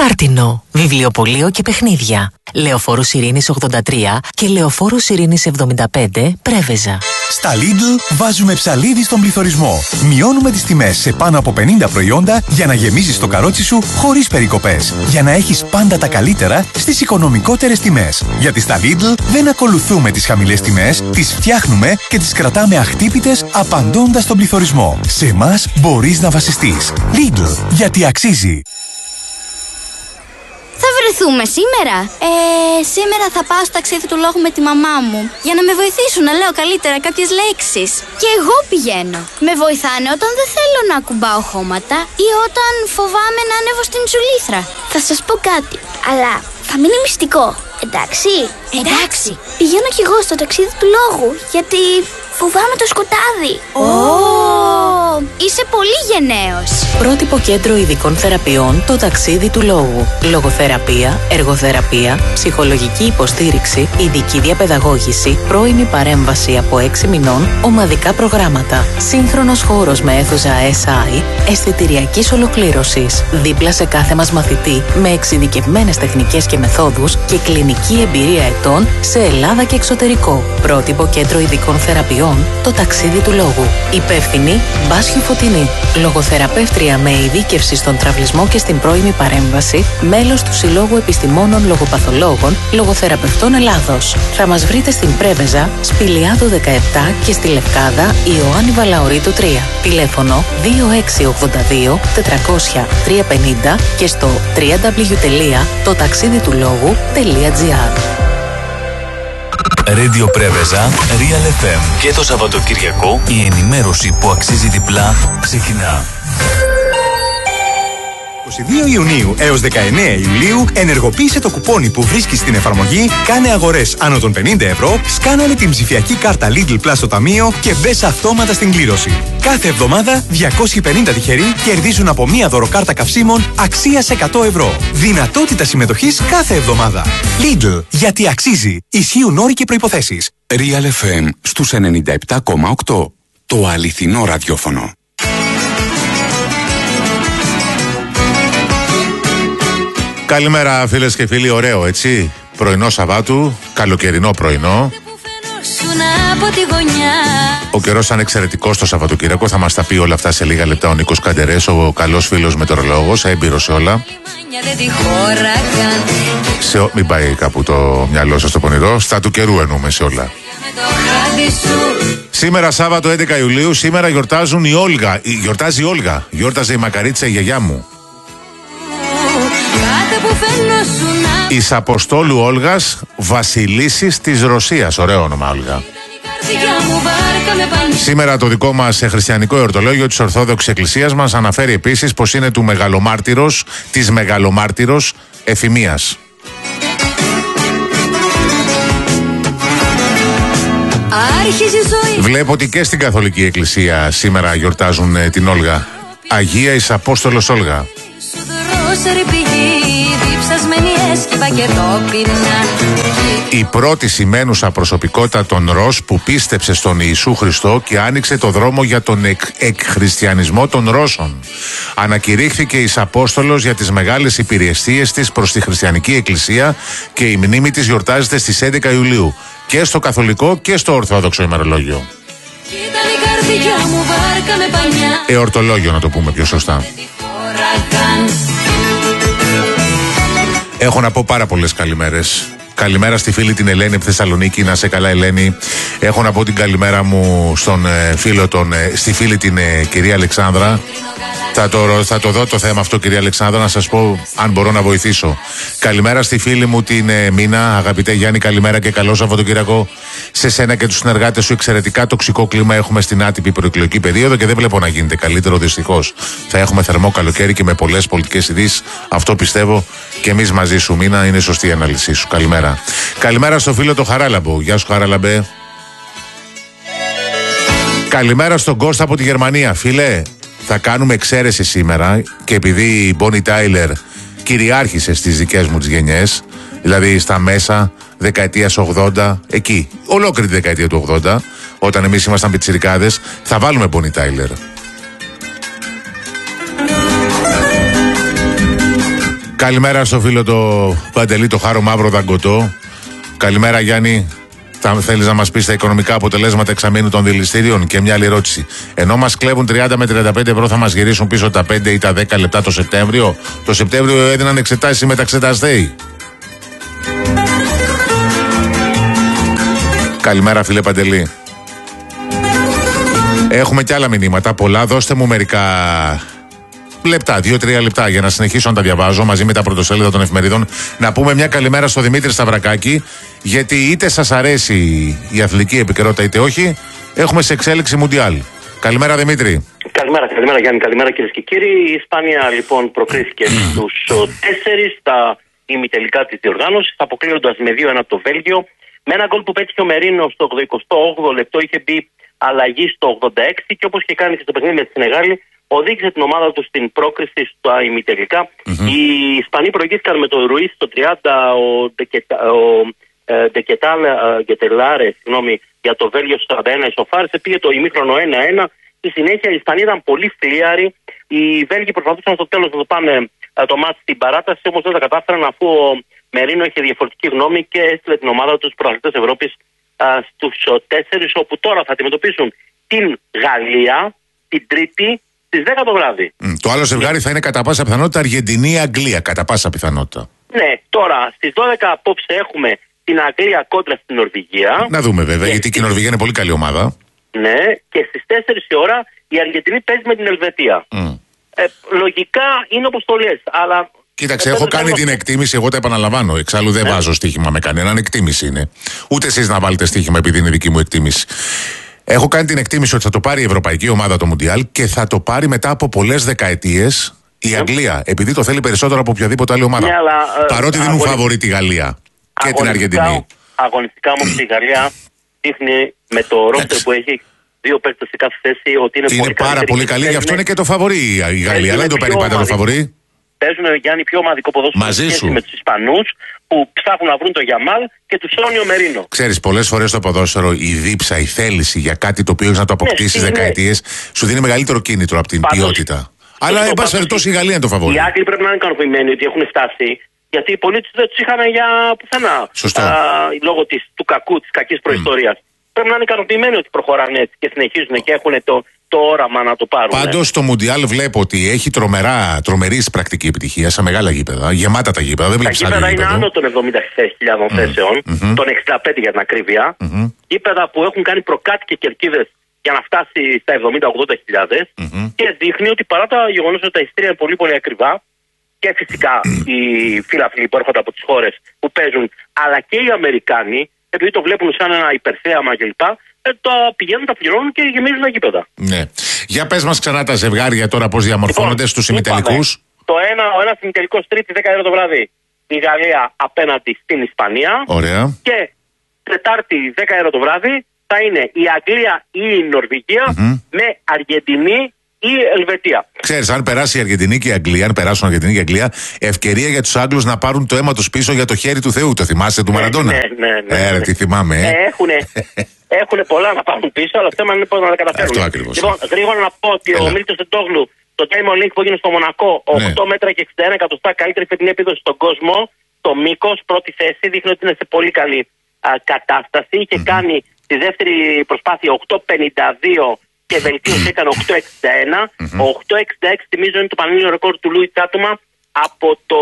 Χάρτινο, βιβλιοπωλείο και παιχνίδια. Λεωφόρος Ειρήνης 83 και Λεωφόρος Ειρήνης 75, Πρέβεζα. Στα Lidl βάζουμε ψαλίδι στον πληθωρισμό. Μειώνουμε τις τιμές σε πάνω από 50 προϊόντα για να γεμίζεις το καρότσι σου χωρίς περικοπές. Για να έχεις πάντα τα καλύτερα στις οικονομικότερες τιμές. Γιατί στα Lidl δεν ακολουθούμε τις χαμηλές τιμές, τις φτιάχνουμε και τις κρατάμε αχτύπητες απαντώντας στον πληθωρισμό. Σε εμάς μπορείς να βασιστείς. Lidl, γιατί αξίζει. Θα βρεθούμε σήμερα? Σήμερα θα πάω στο ταξίδι του λόγου με τη μαμά μου για να με βοηθήσουν να λέω καλύτερα κάποιες λέξεις. Και εγώ πηγαίνω. Με βοηθάνε όταν δεν θέλω να ακουμπάω χώματα ή όταν φοβάμαι να ανέβω στην τσουλήθρα. Θα σας πω κάτι, αλλά θα μείνει μυστικό. Εντάξει? Εντάξει. Πηγαίνω κι εγώ στο ταξίδι του λόγου, γιατί φοβάμαι το σκοτάδι. Είσαι πολύ γενναίος. Πρότυπο Κέντρο Ειδικών Θεραπείων, το ταξίδι του λόγου. Λογοθεραπεία, εργοθεραπεία, ψυχολογική υποστήριξη, ειδική διαπαιδαγώγηση, πρώιμη παρέμβαση από 6 μηνών, ομαδικά προγράμματα. Σύγχρονος χώρος με αίθουσα SI, αισθητηριακής ολοκλήρωσης. Δίπλα σε κάθε μας μαθητή, με εξειδικευμένες τεχνικές και μεθόδους και κλινική εμπειρία ετών σε Ελλάδα και εξωτερικό. Πρότυπο Κέντρο Ειδικών Θεραπείων, το ταξίδι του λόγου. Υπεύθυνη Μπάσχη Φωτεινή. Λογοθεραπεύτρια με ειδίκευση στον τραυλισμό και στην πρώιμη παρέμβαση, μέλος του Συλλόγου Επιστημόνων Λογοπαθολόγων Λογοθεραπευτών Ελλάδος. Θα μας βρείτε στην Πρέβεζα, Σπηλιάδο 17 και στη Λευκάδα Ιωάννη Βαλαωρίτου 3. Τηλέφωνο 2682 400 350 και στο www.totaxiditulogou.gr. Radio Πρέβεζα, Real FM. Και το Σαββατοκυριακό η ενημέρωση που αξίζει διπλά ξεκινά. 22 Ιουνίου έως 19 Ιουλίου ενεργοποίησε το κουπόνι που βρίσκεις στην εφαρμογή, κάνε αγορές άνω των 50 ευρώ, σκάνανε την ψηφιακή κάρτα Lidl Plus στο ταμείο και μπες αυτόματα στην κλήρωση. Κάθε εβδομάδα 250 τυχεροί κερδίζουν από μία δωροκάρτα καυσίμων αξίας 100 ευρώ. Δυνατότητα συμμετοχής κάθε εβδομάδα. Lidl, γιατί αξίζει. Ισχύουν όροι και προϋποθέσεις. Real FM στους 97,8. Το αληθινό ραδιόφωνο. Καλημέρα φίλες και φίλοι, ωραίο έτσι, πρωινό Σαββάτου, καλοκαιρινό πρωινό. Ο καιρός ήταν εξαιρετικός το Σαββατοκύριακο, θα μας τα πει όλα αυτά σε λίγα λεπτά ο Νίκος Καντερές, ο καλός φίλος μετεωρολόγος, έμπειρος σε όλα. Μην πάει κάπου το μυαλό σας το πονηρό, στα του καιρού εννοούμε σε όλα. Σήμερα Σάββατο 11 Ιουλίου, σήμερα γιορτάζουν η Όλγα, γιορτάζει η Όλγα, γιόρταζε η Μακαρίτσα η γιαγιά μου. Εις Αποστόλου Όλγας, βασιλίσσης της Ρωσίας. Ωραίο όνομα Όλγα. Σήμερα το δικό μας χριστιανικό εορτολόγιο της Ορθόδοξης Εκκλησίας μας αναφέρει επίσης πως είναι της μεγαλομάρτυρος Εφημίας. Βλέπω ότι και στην Καθολική Εκκλησία σήμερα γιορτάζουν την Όλγα. Αγία εις Απόστολος Όλγα. Η πρώτη σημαίνουσα προσωπικότητα των Ρώσ που πίστεψε στον Ιησού Χριστό και άνοιξε το δρόμο για τον εκχριστιανισμό των Ρώσων. Ανακηρύχθηκε εις Απόστολος για τις μεγάλες υπηρεσίες της προς τη χριστιανική εκκλησία και η μνήμη της γιορτάζεται στις 11 Ιουλίου και στο Καθολικό και στο Ορθόδοξο ημερολόγιο. Εορτολόγιο να το πούμε πιο σωστά. Έχω να πω πάρα πολλές καλημέρες. Καλημέρα στη φίλη την Ελένη από Θεσσαλονίκη, να σε καλά Ελένη. Έχω να πω την καλημέρα μου στον φίλο στη φίλη την κυρία Αλεξάνδρα. Θα το δω το θέμα αυτό κυρία Αλεξάνδρα, να σας πω αν μπορώ να βοηθήσω. Καλημέρα στη φίλη μου την Μίνα, αγαπητέ Γιάννη, καλημέρα και καλό Σαββατοκύριακο σε σένα και τους συνεργάτες σου. Εξαιρετικά τοξικό κλίμα έχουμε στην άτυπη προεκλογική περίοδο και δεν βλέπω να γίνεται καλύτερο δυστυχώς. Θα έχουμε θερμό καλοκαίρι και με πολλές πολιτικές ειδήσεις. Αυτό πιστεύω και εμείς μαζί σου, Μίνα, είναι σωστή η ανάλυση σου. Καλημέρα. Καλημέρα στο φίλο το Χαράλαμπο. Γεια σου Χαράλαμπε. Καλημέρα στον Κώστα από τη Γερμανία. Φίλε, θα κάνουμε εξαίρεση σήμερα και επειδή η Bonnie Tyler κυριάρχησε στις δικές μου τις γενιές, δηλαδή στα μέσα δεκαετίας 80, εκεί, ολόκληρη τη δεκαετία του 80, όταν εμείς ήμασταν πιτσιρικάδες, θα βάλουμε Bonnie Tyler. Καλημέρα στο φίλο το Παντελή, το Χάρο Μαύρο Δαγκωτό. Καλημέρα Γιάννη. Θέλεις να μας πεις τα οικονομικά αποτελέσματα εξαμήνου των δηληστήριων? Και μια άλλη ερώτηση. Ενώ μας κλέβουν 30 με 35 ευρώ, θα μας γυρίσουν πίσω τα 5 ή τα 10 λεπτά το Σεπτέμβριο? Το Σεπτέμβριο έδιναν εξετάσεις οι μεταξεταστέοι. Καλημέρα φίλε Παντελή. Έχουμε και άλλα μηνύματα, πολλά. Δώστε μου μερικά λεπτά, 2-3 λεπτά για να συνεχίσω να τα διαβάζω μαζί με τα πρωτοσέλιδα των εφημερίδων. Να πούμε μια καλημέρα στο Δημήτρη Σταυρακάκη, γιατί είτε σας αρέσει η αθλητική επικαιρότητα είτε όχι, έχουμε σε εξέλιξη Μουντιάλ. Καλημέρα Δημήτρη. Καλημέρα Γιάννη, καλημέρα κυρίες και κύριοι. Η Ισπανία λοιπόν προκρίθηκε στους 4 στα ημιτελικά της διοργάνωσης, αποκλείοντας με 2-1 το Βέλγιο. Με ένα γκολ που πέτυχε ο Μερίνο στο 88ο λεπτό, είχε μπει αλλαγή στο 86 και όπως και κάνει και στο παιχνίδι με τη Σενεγάλη, οδήγησε την ομάδα του στην πρόκριση στα ημιτελικά. Οι Ισπανοί προηγήθηκαν με το Ρουίς στο 30, ο Ντεκετάλε για το Βέλγιο στο 41 ισοφάρισε, πήγε το ημίχρονο 1-1. Στη συνέχεια οι Ισπανοί ήταν πολύ φλίαροι. Οι Βέλγοι προσπαθούσαν στο τέλος να το πάνε το μάτι στην παράταση, όμως δεν τα κατάφεραν, αφού ο Μερίνο είχε διαφορετική γνώμη και έστειλε την ομάδα του πρωταθλητές Ευρώπης στους 4, όπου τώρα θα αντιμετωπίσουν την Γαλλία την Τρίτη στις 10 το βράδυ. Το άλλο ζευγάρι θα είναι κατά πάσα πιθανότητα Αργεντινή-Αγγλία. Κατά πάσα πιθανότητα. Ναι, τώρα στις 12 απόψε έχουμε την Αγγλία κόντρα στην Νορβηγία. Να δούμε βέβαια, γιατί και η Νορβηγία είναι πολύ καλή ομάδα. Ναι, και στις 4 η ώρα η Αργεντινή παίζει με την Ελβετία. Λογικά είναι όπως το λες, αλλά. Κοίταξε, έχω κάνει την εκτίμηση, εγώ τα επαναλαμβάνω. Εξάλλου δεν βάζω στοίχημα με κανέναν, εκτίμηση είναι. Ούτε εσείς να βάλετε στοίχημα επειδή είναι δική μου εκτίμηση. Έχω κάνει την εκτίμηση ότι θα το πάρει η ευρωπαϊκή ομάδα το Μουντιάλ και θα το πάρει μετά από πολλές δεκαετίες η Αγγλία. Επειδή το θέλει περισσότερο από οποιαδήποτε άλλη ομάδα. Παρότι δίνουν φαβορί τη Γαλλία και την Αργεντινή. Αγωνιστικά όμως η Γαλλία δείχνει με το ρόστερ που έχει 2 παίκτες σε κάθε θέση ότι είναι πάρα πολύ καλή. Γι' αυτό είναι και το φαβορί η Γαλλία. Δεν το παίρνει πάντα το φαβορί. Παίζουν, Γιάννη, πιο ομαδικό ποδόσφαιρο με τους Ισπανούς που ψάχνουν να βρουν το Γιαμάλ και του σώνει ο Μερίνο. Ξέρεις, πολλές φορές στο ποδόσφαιρο η δίψα, η θέληση για κάτι το οποίο έχεις να το αποκτήσεις δεκαετίες σου δίνει μεγαλύτερο κίνητρο από την ποιότητα. Αλλά εν πάση περιπτώσει η Γαλλία είναι το φαβορί. Οι Άγγλοι πρέπει να είναι ικανοποιημένοι ότι έχουν φτάσει, γιατί οι πολίτες δεν τους είχαν για πουθενά. Λόγω του κακού, της κακής προϊστορίας. Πρέπει να είναι ικανοποιημένοι ότι προχωράνε έτσι και συνεχίζουν και έχουν το όραμα να το πάρουν. Πάντως το Μουντιάλ βλέπω ότι έχει τρομερή πρακτική επιτυχία σε μεγάλα γήπεδα. Γεμάτα τα γήπεδα. Δεν βλέπεις τα γήπεδα είναι άνω των 70.000 θέσεων, των 65 για την ακρίβεια. Γήπεδα που έχουν κάνει προκάτ και κερκίδες για να φτάσει στα 70-80.000 και δείχνει ότι παρά τα γεγονός ότι τα εισιτήρια είναι πολύ πολύ ακριβά και φυσικά οι φίλαθλοι που έρχονται από τις χώρες που παίζουν, αλλά και οι Αμερικάνοι, επειδή το βλέπουν σαν ένα υπερθέαμα κλπ., το πηγαίνουν, τα πληρώνουν και γεμίζουν τα γήπεδα. Ναι. Για πες μας ξανά τα ζευγάρια τώρα πώς διαμορφώνονται στους ημιτελικούς. Ο ένας ημιτελικός Τρίτη 10 το βράδυ η Γαλλία απέναντι στην Ισπανία. Ωραία. Και Τετάρτη 10 το βράδυ θα είναι η Αγγλία ή η Νορβηγία με Αργεντινή ή Ελβετία. Ξέρεις, αν περάσει η Αργεντινή και η Αγγλία, αν περάσουν η Αργεντινή και η Αγγλία, ευκαιρία για τους Άγγλους να πάρουν το αίμα τους πίσω για το χέρι του Θεού. Το θυμάσαι του Μαραντόνα? Ναι. Τι θυμάμαι. Έχουν πολλά να πάρουν πίσω, αλλά το θέμα είναι πώς να τα καταφέρουν. Αυτό ακριβώς. Λοιπόν, γρήγορα να πω ότι ο Μίλτος Εντόγλου, το Diamond League που έγινε στο Μονακό, 8 μέτρα και 61 εκατοστά, καλύτερη φετινή επίδοση στον κόσμο. Το μήκος, πρώτη θέση, δείχνει ότι είναι σε πολύ καλή κατάσταση. Είχε κάνει τη δεύτερη προσπάθεια 8.52 και βελτίωση έκανε 8.61. 8.66 θυμίζω είναι το πανελλήνιο ρεκόρ του Λούι Τσάτομα από το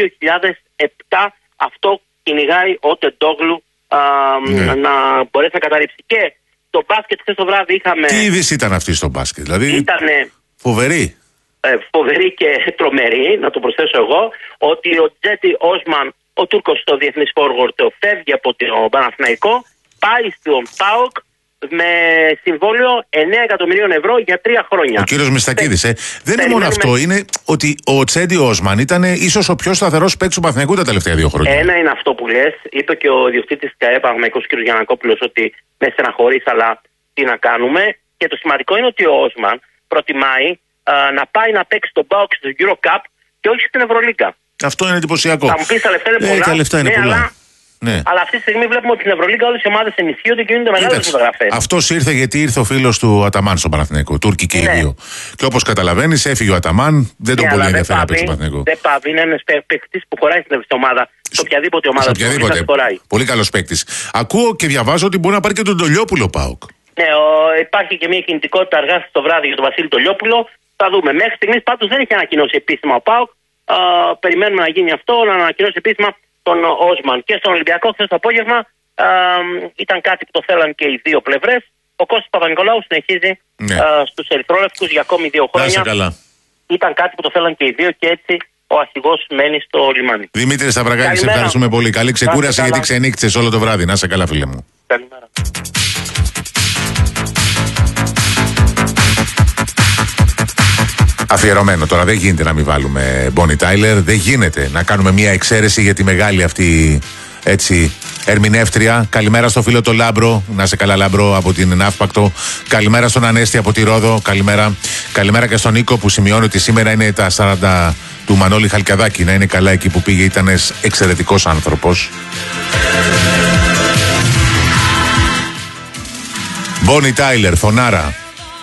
2007. Αυτό κυνηγάει ο Τεντόγλου να μπορέσει να καταρρύψει. Και το μπάσκετ χθες το βράδυ είχαμε. Τι είδηση ήταν αυτή στο μπάσκετ, δηλαδή? Ήτανε φοβερή. Φοβερή και τρομερή, να το προσθέσω εγώ, ότι ο Τζέτι Όσμαν, ο Τούρκος στο διεθνής φόργορτ, φεύγει από τον Παναθηναϊκό, πάει στον ΠΑΟΚ με συμβόλαιο 9 εκατομμυρίων ευρώ για 3 χρόνια. Ο κύριος Μιστακίδης, δεν είναι μόνο αυτό, είναι ότι ο Τσέντι Όσμαν ήταν ίσως ο πιο σταθερός παίκτης του Παναθηναϊκού τα τελευταία 2 χρόνια. Ένα είναι αυτό που λες. Είπε και ο διοκτήτης της ΚΑΕ Παναθηναϊκός, κ. Γιαννακόπουλος, ότι με στεναχωρείς, αλλά τι να κάνουμε. Και το σημαντικό είναι ότι ο Όσμαν προτιμάει να πάει να παίξει τον ΠΑΟΚ στο Euro Cup και όχι στην Ευρωλίγκα. Αυτό είναι εντυπωσιακό. Θα μου πεις τα λεφτά είναι πολλά. Τα λεφτά είναι πολλά. Αλλά Ναι. Αλλά αυτή τη στιγμή βλέπουμε ότι στην Ευρωλίγκα όλες οι ομάδες ενισχύονται και γίνονται μεγάλες μεταγραφές. Αυτός ήρθε γιατί ήρθε ο φίλος του Αταμάν στον Παναθηναϊκό. Τούρκοι και οι δύο. Και όπως καταλαβαίνεις, έφυγε ο Αταμάν, δεν τον πολύ ενδιαφέρει να παίξει στον Παναθηναϊκό. Δεν πάβει, είναι ένας παίκτης που χωράει στην ομάδα. Σε οποιαδήποτε ομάδα χωράει. Πολύ καλός παίκτης. Ακούω και διαβάζω ότι μπορεί να πάρει και τον Τολιόπουλο ΠΑΟΚ. Ναι, υπάρχει και μια κινητικότητα αργά το βράδυ για τον Βασίλη Τολιόπουλο. Θα δούμε. Μέχρι στιγμής πάντως δεν έχει ανακοινώσει επίσημα ο ΠΑΟΚ. Περιμένουμε να γίνει αυτό, να ανακοινώσει επίσημα τον Όσμαν. Και στον Ολυμπιακό χθες το απόγευμα ήταν κάτι που το θέλαν και οι δύο πλευρές. Ο Κώστας Παπα-Νικολάου συνεχίζει στους ερυθρόλευκους για ακόμη 2 χρόνια. Ήταν κάτι που το θέλαν και οι δύο και έτσι ο αρχηγός μένει στο λιμάνι. Δημήτρη Σταυρακάκη, σε ευχαριστούμε πολύ. Καλή ξεκούραση γιατί ξενύχτησες όλο το βράδυ. Να είσαι καλά, φίλε μου. Καλημέρα. Αφιερωμένο τώρα, δεν γίνεται να μην βάλουμε Bonnie Tyler, δεν γίνεται να κάνουμε μια εξαίρεση για τη μεγάλη αυτή έτσι ερμηνεύτρια. Καλημέρα στο φίλο το Λάμπρο, να σε καλά Λάμπρο από την Ναύπακτο. Καλημέρα στον Ανέστη από τη Ρόδο, καλημέρα. Καλημέρα και στον Νίκο που σημειώνει ότι σήμερα είναι τα 40 του Μανώλη Χαλκιαδάκη. Να είναι καλά εκεί που πήγε, ήταν εξαιρετικός άνθρωπος. Bonnie Tyler, φωνάρα.